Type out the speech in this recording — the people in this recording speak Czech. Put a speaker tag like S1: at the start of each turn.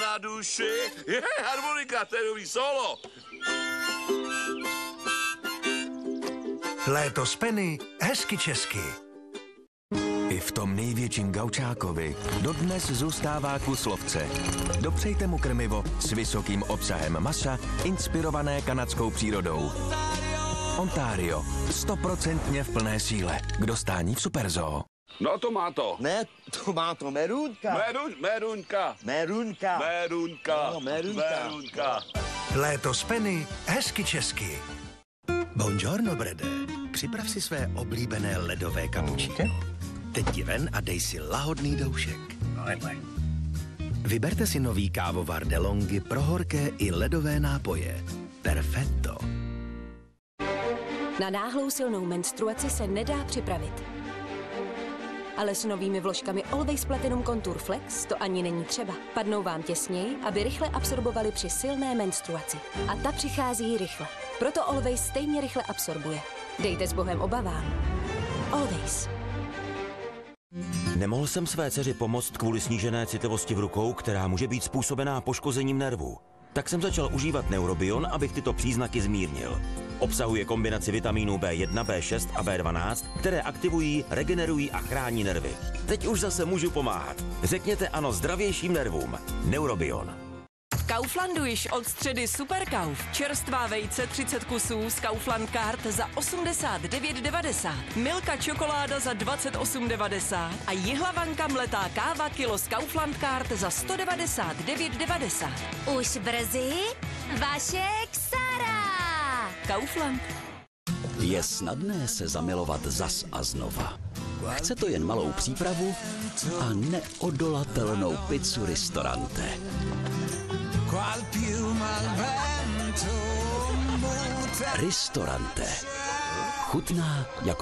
S1: na duši. Je, harmonika, to je nový solo.
S2: Léto z Penny, hezky česky.
S3: I v tom největším gaučákovi dodnes zůstává kus lovce. Dopřejte mu krmivo s vysokým obsahem masa, inspirované kanadskou přírodou. Ontario, 100% v plné síle. K dostání v Superzoo.
S1: No to má to.
S4: Ne, to má to merunka.
S1: Merunka.
S4: Merunka.
S1: Merunka.
S4: No, merunka.
S1: Merunka.
S2: Léto z Penny, hezky česky. Buongiorno, Brede. Připrav si své oblíbené ledové kapučíno. Teď jdi ven a dej si lahodný doušek. Vyberte si nový kávovar DeLonghi pro horké i ledové nápoje. Perfetto.
S5: Na náhlou silnou menstruaci se nedá připravit. Ale s novými vložkami Always Platinum Contour Flex to ani není třeba. Padnou vám těsněji, aby rychle absorbovali při silné menstruaci. A ta přichází rychle. Proto Always stejně rychle absorbuje. Dejte s Bohem obavám. Always.
S6: Nemohl jsem své dceři pomoct kvůli snížené citlivosti v rukou, která může být způsobená poškozením nervů. Tak jsem začal užívat Neurobion, abych tyto příznaky zmírnil. Obsahuje kombinaci vitamínů B1, B6 a B12, které aktivují, regenerují a chrání nervy. Teď už zase můžu pomáhat. Řekněte ano zdravějším nervům. Neurobion.
S7: V Kauflandu již od středy Superkauf. Čerstvá vejce 30 kusů z Kaufland Card za 89,90. Milka čokoláda za 28,90. A jihlavanka mletá káva kilo z Kaufland Card za 199,90.
S8: Už brzy vaše Xara.
S7: Kaufland.
S9: Je snadné se zamilovat zas a znova. Chce to jen malou přípravu a neodolatelnou pizzu Ristorante. Ristorante. Chutná jako